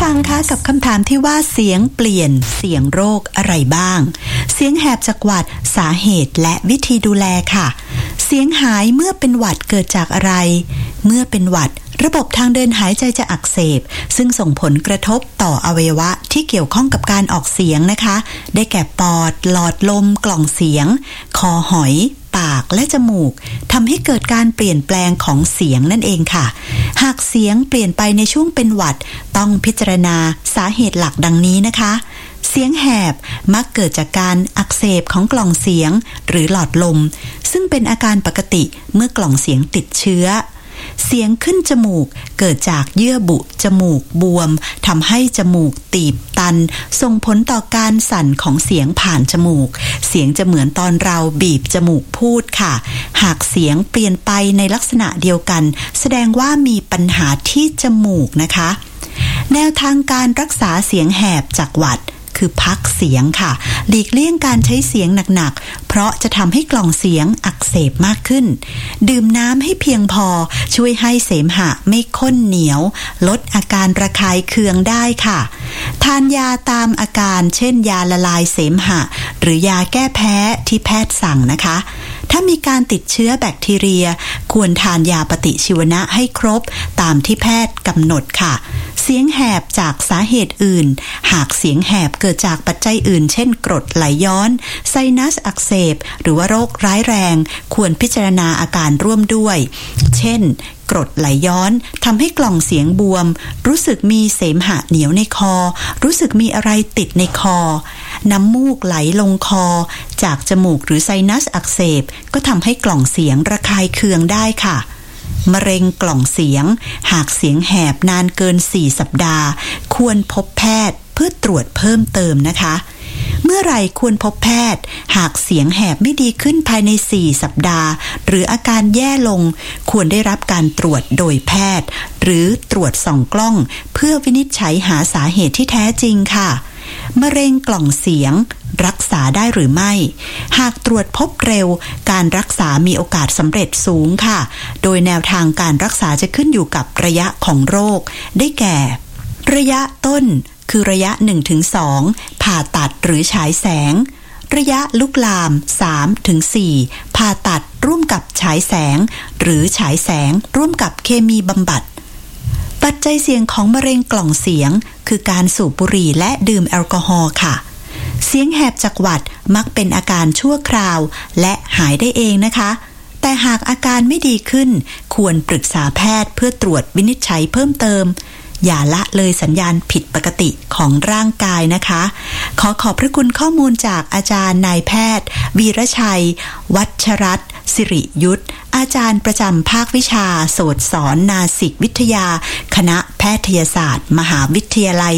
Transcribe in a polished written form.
ฟังคะกับคำถามที่ว่าเสียงเปลี่ยนเสียงโรคอะไรบ้างเสียงแหบจากหวัดสาเหตุและวิธีดูแลค่ะเสียงหายเมื่อเป็นหวัดเกิดจากอะไรเมื่อเป็นหวัดระบบทางเดินหายใจจะอักเสบซึ่งส่งผลกระทบต่ออวัยวะที่เกี่ยวข้องกับการออกเสียงนะคะได้แก่ปอดหลอดลมกล่องเสียงคอหอยปากและจมูกทำให้เกิดการเปลี่ยนแปลงของเสียงนั่นเองค่ะหากเสียงเปลี่ยนไปในช่วงเป็นหวัดต้องพิจารณาสาเหตุหลักดังนี้นะคะเสียงแหบมักเกิดจากการอักเสบของกล่องเสียงหรือหลอดลมซึ่งเป็นอาการปกติเมื่อกล่องเสียงติดเชื้อเสียงขึ้นจมูกเกิดจากเยื่อบุจมูกบวมทำให้จมูกตีบตันส่งผลต่อการสั่นของเสียงผ่านจมูกเสียงจะเหมือนตอนเราบีบจมูกพูดค่ะหากเสียงเปลี่ยนไปในลักษณะเดียวกันแสดงว่ามีปัญหาที่จมูกนะคะแนวทางการรักษาเสียงแหบจากหวัดคือพักเสียงค่ะหลีกเลี่ยงการใช้เสียงหนักๆเพราะจะทำให้กล่องเสียงอักเสบมากขึ้นดื่มน้ำให้เพียงพอช่วยให้เสมหะไม่ข้นเหนียวลดอาการระคายเคืองได้ค่ะทานยาตามอาการเช่นยาละลายเสมหะหรือยาแก้แพ้ที่แพทย์สั่งนะคะถ้ามีการติดเชื้อแบคทีเรียควรทานยาปฏิชีวนะให้ครบตามที่แพทย์กำหนดค่ะเสียงแหบจากสาเหตุอื่นหากเสียงแหบเกิดจากปัจจัยอื่นเช่นกรดไหลย้อนไซนัสอักเสบหรือว่าโรคร้ายแรงควรพิจารณาอาการร่วมด้วยเช่นกรดไหลย้อนทำให้กล่องเสียงบวมรู้สึกมีเสมหะเหนียวในคอรู้สึกมีอะไรติดในคอน้ำมูกไหลลงคอจากจมูกหรือไซนัสอักเสบก็ทำให้กล่องเสียงระคายเคืองได้ค่ะมะเร็งกล่องเสียงหากเสียงแหบนานเกิน4 สัปดาห์ควรพบแพทย์เพื่อตรวจเพิ่มเติมนะคะเมื่อไหร่ควรพบแพทย์หากเสียงแหบไม่ดีขึ้นภายใน4 สัปดาห์หรืออาการแย่ลงควรได้รับการตรวจโดยแพทย์หรือตรวจส่องกล้องเพื่อวินิจฉัยหาสาเหตุที่แท้จริงค่ะมะเร็งกล่องเสียงรักษาได้หรือไม่หากตรวจพบเร็วการรักษามีโอกาสสำเร็จสูงค่ะโดยแนวทางการรักษาจะขึ้นอยู่กับระยะของโรคได้แก่ระยะต้นคือระยะ 1-2 ผ่าตัดหรือฉายแสงระยะลุกลาม 3-4 ผ่าตัดร่วมกับฉายแสงหรือฉายแสงร่วมกับเคมีบำบัดปัจจัยเสี่ยงของมะเร็งกล่องเสียงคือการสูบบุหรี่และดื่มแอลกอฮอล์ค่ะเสียงแหบจากหวัดมักเป็นอาการชั่วคราวและหายได้เองนะคะแต่หากอาการไม่ดีขึ้นควรปรึกษาแพทย์เพื่อตรวจวินิจฉัยเพิ่มเติมอย่าละเลยสัญญาณผิดปกติของร่างกายนะคะขอบพระคุณข้อมูลจากอาจารย์นายแพทย์วีรชัยวัชรัตน์สิริยุทธอาจารย์ประจำภาควิชาโสตศรนาสิกวิทยาคณะแพทยศาสตร์มหาวิทยาลัย